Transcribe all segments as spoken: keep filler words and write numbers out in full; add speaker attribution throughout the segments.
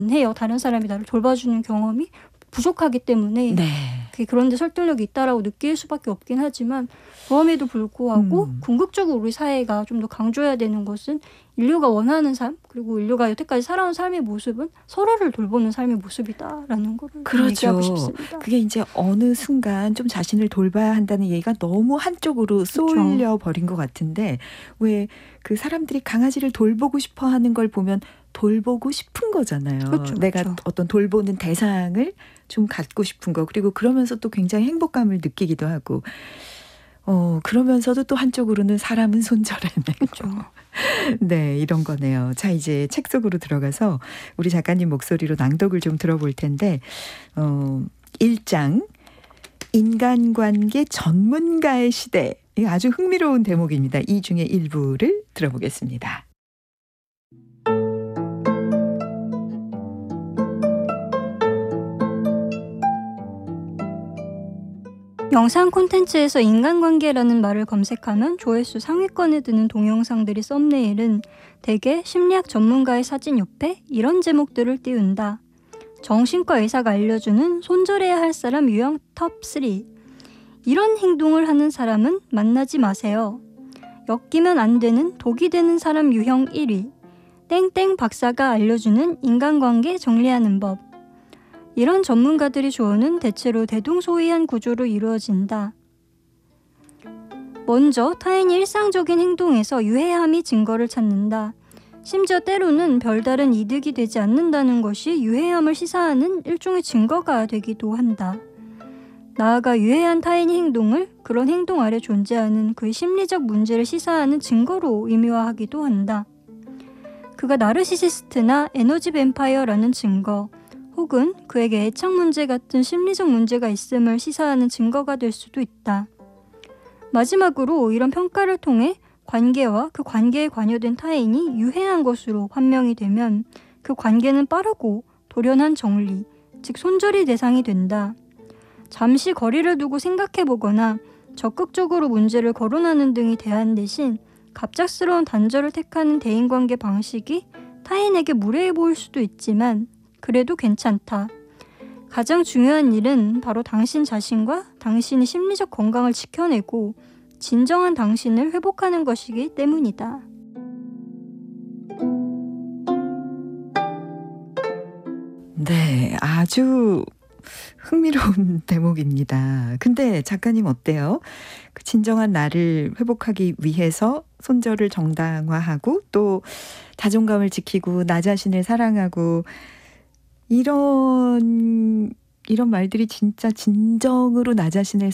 Speaker 1: 해요. 다른 사람이 나를 돌봐주는 경험이 부족하기 때문에
Speaker 2: 네.
Speaker 1: 그런 데 설득력이 있다라고 느낄 수밖에 없긴 하지만 그럼에도 불구하고
Speaker 2: 음.
Speaker 1: 궁극적으로 우리 사회가 좀 더 강조해야 되는 것은 인류가 원하는 삶 그리고 인류가 여태까지 살아온 삶의 모습은 서로를 돌보는 삶의 모습이다라는 거를
Speaker 2: 그렇죠.
Speaker 1: 얘기하고 싶습니다.
Speaker 2: 그게 이제 어느 순간 좀 자신을 돌봐야 한다는 얘기가 너무 한쪽으로 쏠려
Speaker 1: 그렇죠.
Speaker 2: 버린 것 같은데 왜 그 사람들이 강아지를 돌보고 싶어 하는 걸 보면 돌보고 싶은 거잖아요.
Speaker 1: 그렇죠,
Speaker 2: 내가
Speaker 1: 그렇죠.
Speaker 2: 어떤 돌보는 대상을 좀 갖고 싶은 거. 그리고 그러면서 또 굉장히 행복감을 느끼기도 하고. 어 그러면서도 또 한쪽으로는 사람은 손절해내고.
Speaker 1: 그렇죠.
Speaker 2: 네, 이런 거네요. 자, 이제 책 속으로 들어가서 우리 작가님 목소리로 낭독을 좀 들어볼 텐데 어 일 장 인간관계 전문가의 시대. 이거 아주 흥미로운 대목입니다. 이 중에 일부를 들어보겠습니다.
Speaker 1: 영상 콘텐츠에서 인간관계라는 말을 검색하면 조회수 상위권에 드는 동영상들이 썸네일은 대개 심리학 전문가의 사진 옆에 이런 제목들을 띄운다. 정신과 의사가 알려주는 손절해야 할 사람 유형 톱 쓰리. 이런 행동을 하는 사람은 만나지 마세요. 엮이면 안 되는 독이 되는 사람 유형 일 위. 땡땡 박사가 알려주는 인간관계 정리하는 법. 이런 전문가들이 조언은 대체로 대동소이한 구조로 이루어진다. 먼저 타인이 일상적인 행동에서 유해함이 증거를 찾는다. 심지어 때로는 별다른 이득이 되지 않는다는 것이 유해함을 시사하는 일종의 증거가 되기도 한다. 나아가 유해한 타인의 행동을 그런 행동 아래 존재하는 그의 심리적 문제를 시사하는 증거로 의미화하기도 한다. 그가 나르시시스트나 에너지 뱀파이어라는 증거, 혹은 그에게 애착 문제 같은 심리적 문제가 있음을 시사하는 증거가 될 수도 있다. 마지막으로 이런 평가를 통해 관계와 그 관계에 관여된 타인이 유해한 것으로 판명이 되면 그 관계는 빠르고 돌연한 정리, 즉 손절의 대상이 된다. 잠시 거리를 두고 생각해보거나 적극적으로 문제를 거론하는 등의 대안 대신 갑작스러운 단절을 택하는 대인관계 방식이 타인에게 무례해 보일 수도 있지만 그래도 괜찮다. 가장 중요한 일은 바로 당신 자신과 당신의 심리적 건강을 지켜내고 진정한 당신을 회복하는 것이기 때문이다.
Speaker 2: 네, 아주 흥미로운 대목입니다. 근데 작가님 어때요? 그 진정한 나를 회복하기 위해서 손절을 정당화하고 또 자존감을 지키고 나 자신을 사랑하고 이런 이런 말들이 진짜 진정으로 나 자신을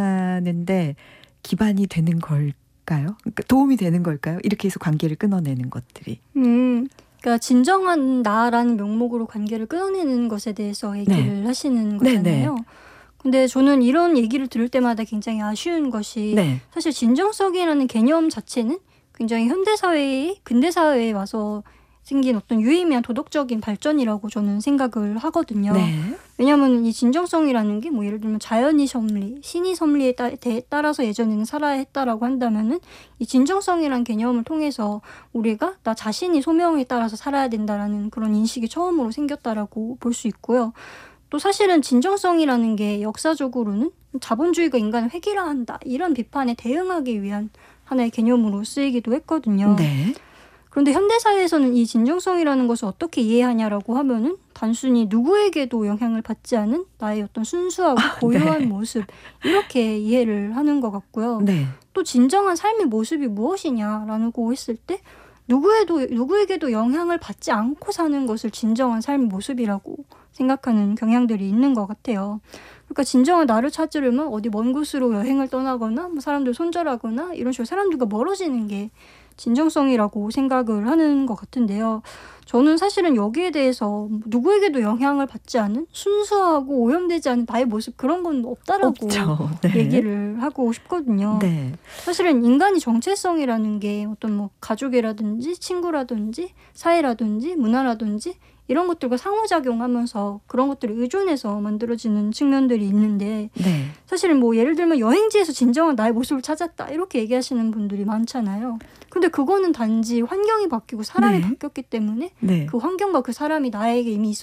Speaker 2: 사랑하는데 기반이 되는 걸까요? 그러니까 도움이 되는 걸까요? 이렇게 해서 관계를 끊어내는 것들이.
Speaker 1: 음, 그러니까 진정한 나라는 명목으로 관계를 끊어내는 것에 대해서 얘기를
Speaker 2: 네.
Speaker 1: 하시는 거잖아요.
Speaker 2: 네네.
Speaker 1: 근데 저는 이런 얘기를 들을 때마다 굉장히 아쉬운 것이
Speaker 2: 네.
Speaker 1: 사실 진정성이라는 개념 자체는 굉장히 현대사회의 근대사회에 와서 생긴 어떤 유의미한 도덕적인 발전이라고 저는 생각을 하거든요.
Speaker 2: 네.
Speaker 1: 왜냐하면 이 진정성이라는 게 뭐 예를 들면 자연의 섭리, 신의 섭리에 따, 따라서 예전에는 살아야 했다라고 한다면은 이 진정성이라는 개념을 통해서 우리가 나 자신이 소명에 따라서 살아야 된다라는 그런 인식이 처음으로 생겼다라고 볼 수 있고요. 또 사실은 진정성이라는 게 역사적으로는 자본주의가 인간을 획일화한다 이런 비판에 대응하기 위한 하나의 개념으로 쓰이기도 했거든요.
Speaker 2: 네.
Speaker 1: 그런데 현대사회에서는 이 진정성이라는 것을 어떻게 이해하냐라고 하면은 단순히 누구에게도 영향을 받지 않은 나의 어떤 순수하고
Speaker 2: 아,
Speaker 1: 고유한
Speaker 2: 네.
Speaker 1: 모습 이렇게 이해를 하는 것 같고요.
Speaker 2: 네.
Speaker 1: 또 진정한 삶의 모습이 무엇이냐라고 했을 때 누구에도 누구에게도 영향을 받지 않고 사는 것을 진정한 삶의 모습이라고 생각하는 경향들이 있는 것 같아요. 그러니까 진정한 나를 찾으려면 어디 먼 곳으로 여행을 떠나거나 뭐 사람들 손절하거나 이런 식으로 사람들과 멀어지는 게 진정성이라고 생각을 하는 것 같은데요. 저는 사실은 여기에 대해서 누구에게도 영향을 받지 않은 순수하고 오염되지 않은 나의 모습 그런 건 없다라고
Speaker 2: 없죠. 네.
Speaker 1: 얘기를 하고 싶거든요.
Speaker 2: 네.
Speaker 1: 사실은 인간이 정체성이라는 게 어떤 뭐 가족이라든지 친구라든지 사회라든지 문화라든지 이런 것들과 상호작용하면서 그런 것들을 의존해서 만들어지는 측면들이 있는데
Speaker 2: 네.
Speaker 1: 사실은 뭐 예를 들면 여행지에서 진정한 나의 모습을 찾았다 이렇게 얘기하시는 분들이 많잖아요. 근데 그거는 단지 환경이 바뀌고 사람이
Speaker 2: 네.
Speaker 1: 바뀌었기 때문에
Speaker 2: 네.
Speaker 1: 그 환경과 그 사람이 나에게 이미 있었